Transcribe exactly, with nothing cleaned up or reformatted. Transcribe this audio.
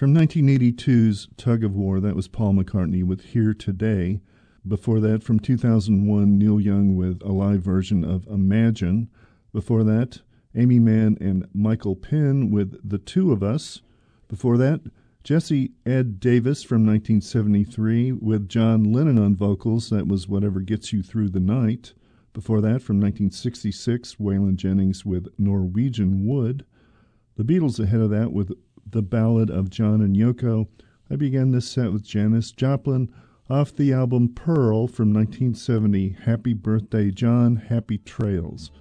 From nineteen eighty-two's Tug of War, that was Paul McCartney with Here Today. Before that, from two thousand one, Neil Young with a live version of Imagine. Before that, Amy Mann and Michael Penn with The Two of Us. Before that, Jesse Ed Davis from nineteen seventy-three with John Lennon on vocals. That was Whatever Gets You Through the Night. Before that, from nineteen sixty-six, Waylon Jennings with Norwegian Wood. The Beatles ahead of that with The Ballad of John and Yoko. I began this set with Janis Joplin off the album Pearl from nineteen seventy, Happy Birthday John, Happy Trails.